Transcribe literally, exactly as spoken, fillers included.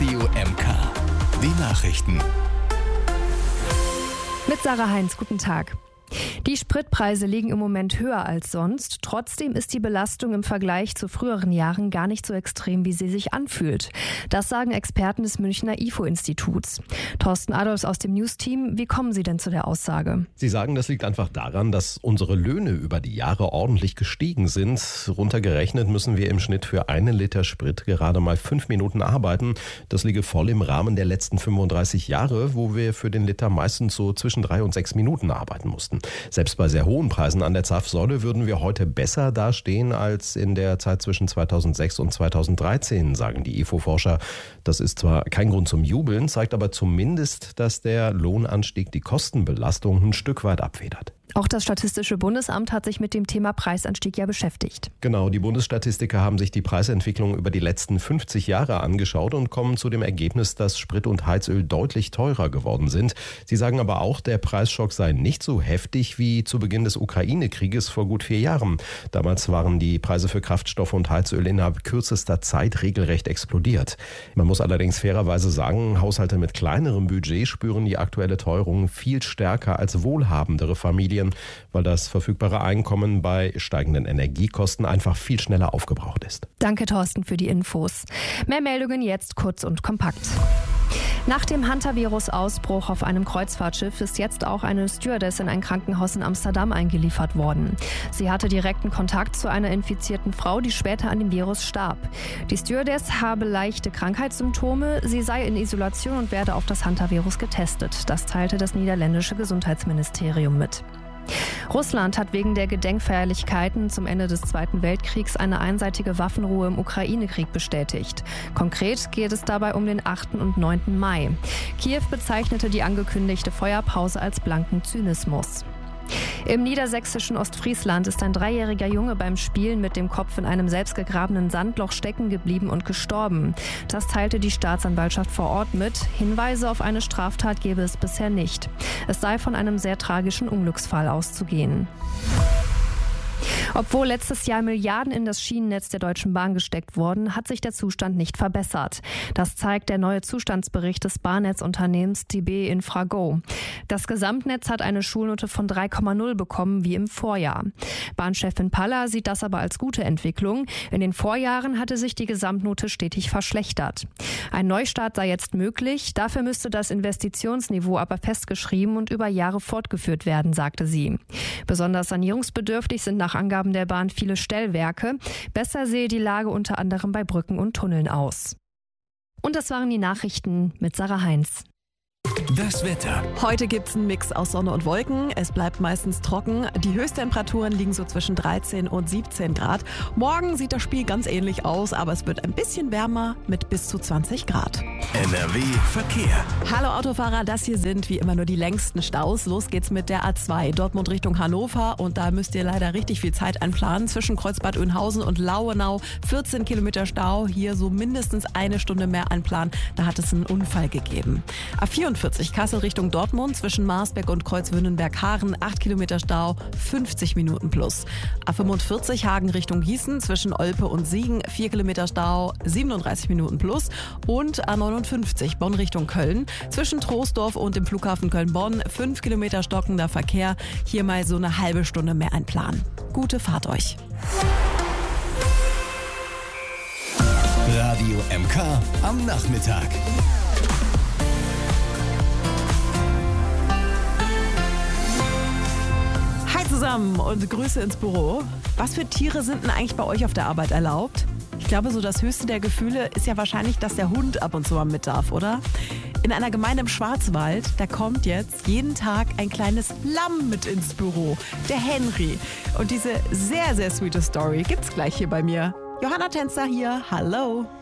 Radio M K. Die Nachrichten. Mit Sarah Heinz, guten Tag. Die Spritpreise liegen im Moment höher als sonst. Trotzdem ist die Belastung im Vergleich zu früheren Jahren gar nicht so extrem, wie sie sich anfühlt. Das sagen Experten des Münchner I F O-Instituts. Thorsten Adolfs aus dem News-Team, wie kommen Sie denn zu der Aussage? Sie sagen, das liegt einfach daran, dass unsere Löhne über die Jahre ordentlich gestiegen sind. Runtergerechnet müssen wir im Schnitt für einen Liter Sprit gerade mal fünf Minuten arbeiten. Das liege voll im Rahmen der letzten fünfunddreißig Jahre, wo wir für den Liter meistens so zwischen drei und sechs Minuten arbeiten mussten. Selbst bei sehr hohen Preisen an der Zapfsäule würden wir heute besser dastehen als in der Zeit zwischen zweitausendsechs und zweitausenddreizehn, sagen die I F O-Forscher. Das ist zwar kein Grund zum Jubeln, zeigt aber zumindest, dass der Lohnanstieg die Kostenbelastung ein Stück weit abfedert. Auch das Statistische Bundesamt hat sich mit dem Thema Preisanstieg ja beschäftigt. Genau, die Bundesstatistiker haben sich die Preisentwicklung über die letzten fünfzig Jahre angeschaut und kommen zu dem Ergebnis, dass Sprit und Heizöl deutlich teurer geworden sind. Sie sagen aber auch, der Preisschock sei nicht so heftig wie zu Beginn des Ukraine-Krieges vor gut vier Jahren. Damals waren die Preise für Kraftstoffe und Heizöl innerhalb kürzester Zeit regelrecht explodiert. Man muss allerdings fairerweise sagen, Haushalte mit kleinerem Budget spüren die aktuelle Teuerung viel stärker als wohlhabendere Familien, weil das verfügbare Einkommen bei steigenden Energiekosten einfach viel schneller aufgebraucht ist. Danke, Thorsten, für die Infos. Mehr Meldungen jetzt kurz und kompakt. Nach dem Hantavirus-Ausbruch auf einem Kreuzfahrtschiff ist jetzt auch eine Stewardess in ein Krankenhaus in Amsterdam eingeliefert worden. Sie hatte direkten Kontakt zu einer infizierten Frau, die später an dem Virus starb. Die Stewardess habe leichte Krankheitssymptome, sie sei in Isolation und werde auf das Hantavirus getestet. Das teilte das niederländische Gesundheitsministerium mit. Russland hat wegen der Gedenkfeierlichkeiten zum Ende des Zweiten Weltkriegs eine einseitige Waffenruhe im Ukraine-Krieg bestätigt. Konkret geht es dabei um den achten und neunten Mai. Kiew bezeichnete die angekündigte Feuerpause als blanken Zynismus. Im niedersächsischen Ostfriesland ist ein dreijähriger Junge beim Spielen mit dem Kopf in einem selbstgegrabenen Sandloch stecken geblieben und gestorben. Das teilte die Staatsanwaltschaft vor Ort mit. Hinweise auf eine Straftat gebe es bisher nicht. Es sei von einem sehr tragischen Unglücksfall auszugehen. Obwohl letztes Jahr Milliarden in das Schienennetz der Deutschen Bahn gesteckt wurden, hat sich der Zustand nicht verbessert. Das zeigt der neue Zustandsbericht des Bahnetzunternehmens D B Infrago. Das Gesamtnetz hat eine Schulnote von drei Komma null bekommen wie im Vorjahr. Bahnchefin Paller sieht das aber als gute Entwicklung. In den Vorjahren hatte sich die Gesamtnote stetig verschlechtert. Ein Neustart sei jetzt möglich. Dafür müsste das Investitionsniveau aber festgeschrieben und über Jahre fortgeführt werden, sagte sie. Besonders sanierungsbedürftig sind nach Angaben der Bahn viele Stellwerke. Besser sehe die Lage unter anderem bei Brücken und Tunneln aus. Und das waren die Nachrichten mit Sarah Heinz. Das Wetter. Heute gibt es einen Mix aus Sonne und Wolken. Es bleibt meistens trocken. Die Höchsttemperaturen liegen so zwischen dreizehn und siebzehn Grad. Morgen sieht das Spiel ganz ähnlich aus, aber es wird ein bisschen wärmer mit bis zu zwanzig Grad. N R W Verkehr. Hallo Autofahrer, das hier sind wie immer nur die längsten Staus. Los geht's mit der A zwei, Dortmund Richtung Hannover. Und da müsst ihr leider richtig viel Zeit einplanen. Zwischen Kreuzbad Oeynhausen und Lauenau vierzehn Kilometer Stau. Hier so mindestens eine Stunde mehr einplanen. Da hat es einen Unfall gegeben. A vierundvierzig Kassel Richtung Dortmund zwischen Marsberg und Kreuzwündenberg-Haaren acht Kilometer Stau, fünfzig Minuten plus. A fünfundvierzig Hagen Richtung Gießen zwischen Olpe und Siegen vier Kilometer Stau, siebenunddreißig Minuten plus. Und A neunundfünfzig Bonn Richtung Köln zwischen Troisdorf und dem Flughafen Köln-Bonn fünf Kilometer stockender Verkehr. Hier mal so eine halbe Stunde mehr einplanen. Gute Fahrt euch. Radio M K am Nachmittag. Zusammen und Grüße ins Büro. Was für Tiere sind denn eigentlich bei euch auf der Arbeit erlaubt? Ich glaube, so das höchste der Gefühle ist ja wahrscheinlich, dass der Hund ab und zu mal mit darf, oder? In einer Gemeinde im Schwarzwald, da kommt jetzt jeden Tag ein kleines Lamm mit ins Büro, der Henry. Und diese sehr, sehr sweete Story gibt's gleich hier bei mir. Johanna Tänzer hier, hallo.